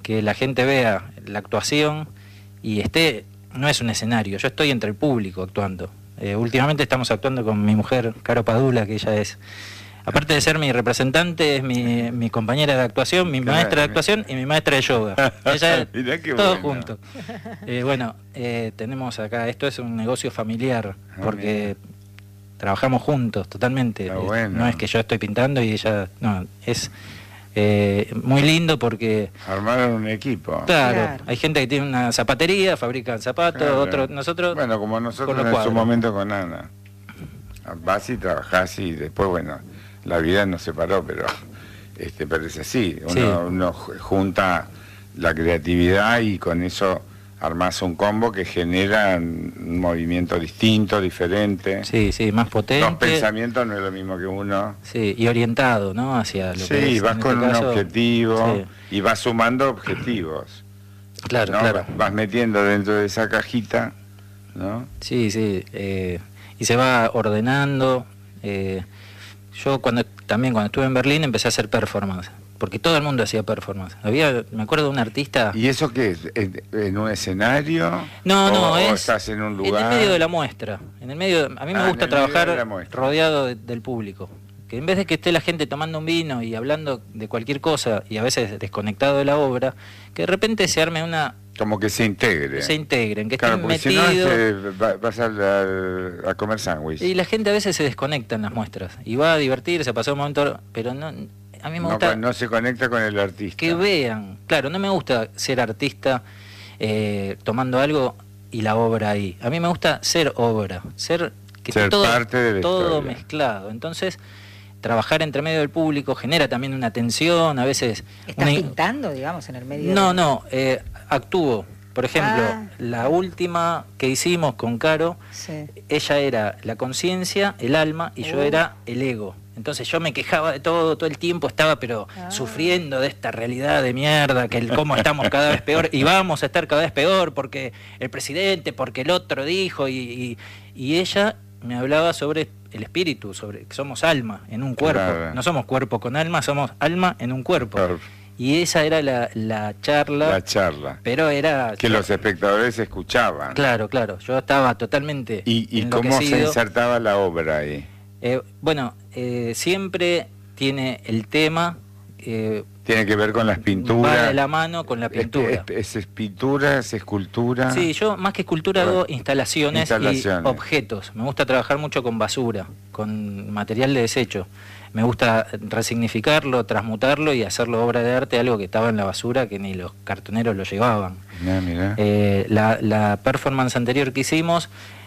que la gente vea la actuación y no es un escenario, yo estoy entre el público actuando. Últimamente estamos actuando con mi mujer, Caro Padula, que ella es, aparte de ser mi representante, es mi compañera de actuación, mi maestra de actuación y mi maestra de yoga. Ella todo junto. Tenemos acá, esto es un negocio familiar, porque trabajamos juntos totalmente. No es que yo estoy pintando y ella, no, es muy lindo porque... Armaron un equipo. Claro, hay gente que tiene una zapatería, fabrican zapatos, otros, nosotros... Bueno, como nosotros en su momento con Ana. Vas y trabajás y después, bueno, la vida nos separó, pero es así. Uno junta la creatividad y con eso armás un combo que genera un movimiento distinto, diferente. Sí, más potente. Los pensamientos no es lo mismo que uno. Sí, y orientado, ¿no? Hacia lo que es, vas con un objetivo y vas sumando objetivos. Claro, ¿no? claro. Vas metiendo dentro de esa cajita, ¿no? Sí, y se va ordenando. Yo cuando estuve en Berlín empecé a hacer performance. Porque todo el mundo hacía performance. Me acuerdo de un artista... ¿Y eso qué es? ¿En un escenario? No, ¿O estás en un lugar? En el medio de la muestra. A mí me gusta trabajar rodeado del público. Que en vez de que esté la gente tomando un vino y hablando de cualquier cosa, y a veces desconectado de la obra, que de repente se arme una... Como que se integre. Se integren, que estén porque metidos... si no, vas a comer sándwich. Y la gente a veces se desconecta en las muestras. Y va a divertirse, a pasar un momento... Pero no... A mí me gusta no se conecta con el artista. Que vean, claro, no me gusta ser artista tomando algo y la obra ahí. A mí me gusta ser obra, ser parte de la todo historia. Mezclado. Entonces, trabajar entre medio del público genera también una tensión, a veces... ¿Estás pintando, digamos, en el medio? No, actúo. Por ejemplo, la última que hicimos con Caro, ella era la conciencia, el alma, y yo era el ego. Entonces yo me quejaba de todo el tiempo estaba sufriendo de esta realidad de mierda, que cómo estamos cada vez peor, y vamos a estar cada vez peor porque el presidente, porque el otro dijo, y ella me hablaba sobre el espíritu, sobre que somos alma en un cuerpo, no somos cuerpo con alma, somos alma en un cuerpo. Y esa era la charla. La charla. Pero era... Que los espectadores escuchaban. Claro, yo estaba totalmente ¿Y cómo se insertaba la obra ahí? Siempre tiene el tema... tiene que ver con las pinturas. Va de la mano con la pintura. ¿Es pintura, es escultura? Sí, yo más que escultura hago instalaciones y objetos. Me gusta trabajar mucho con basura, con material de desecho. Me gusta resignificarlo, transmutarlo y hacerlo obra de arte, algo que estaba en la basura que ni los cartoneros lo llevaban. Mirá. La performance anterior que hicimos,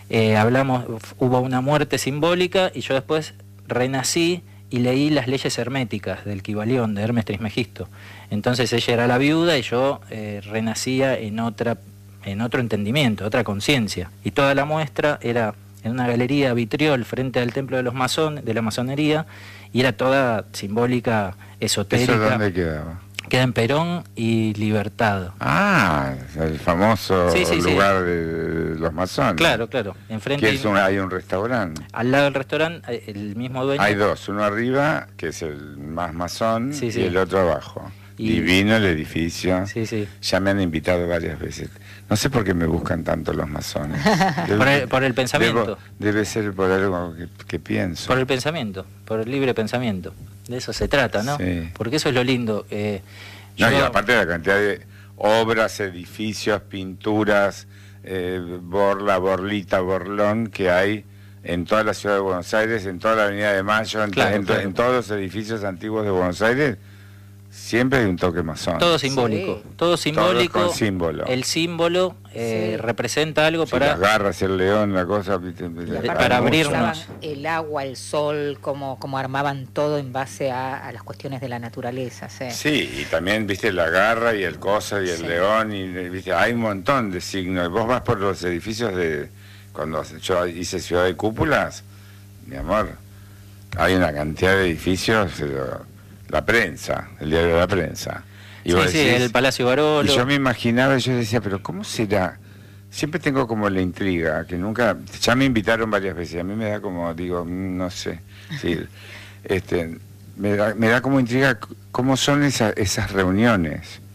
hubo una muerte simbólica y yo después renací y leí las leyes herméticas del Kybalión, de Hermes Trismegisto. Entonces ella era la viuda y yo renacía en otro entendimiento, otra conciencia. Y toda la muestra era en una galería vitriol frente al templo de de la masonería, y era toda simbólica, esotérica. ¿Eso dónde quedaba? Queda en Perón y Libertad. El famoso lugar de los masones. Claro. Enfrente hay un restaurante. Al lado del restaurante, el mismo dueño... Hay dos, uno arriba, que es el más masón, y el otro abajo. Divino el edificio. Ya me han invitado varias veces. No sé por qué me buscan tanto los masones. por el pensamiento. Debe ser por algo que pienso. Por el pensamiento, por el libre pensamiento. De eso se trata, ¿no? Sí. Porque eso es lo lindo. Y aparte de la cantidad de obras, edificios, pinturas, borlita, borlón que hay en toda la ciudad de Buenos Aires, en toda la Avenida de Mayo, en todos los edificios antiguos de Buenos Aires. Siempre hay un toque masón. Todo simbólico. Todo simbólico. Todo con símbolo. El símbolo representa algo para... Las garras, el león, la cosa... Para abrirnos. El agua, el sol, como armaban todo en base a las cuestiones de la naturaleza. Sí, y también, viste, la garra y el cosa y el león, y viste, hay un montón de signos. Vos vas por los edificios cuando yo hice Ciudad de Cúpulas, mi amor, hay una cantidad de edificios... La prensa, el diario de la prensa. Y vos decís, el Palacio Barolo. Y yo me imaginaba, yo decía, pero ¿cómo será? Siempre tengo como la intriga, que nunca... Ya me invitaron varias veces, a mí me da como, digo, no sé. Sí, me da como intriga cómo son esas reuniones.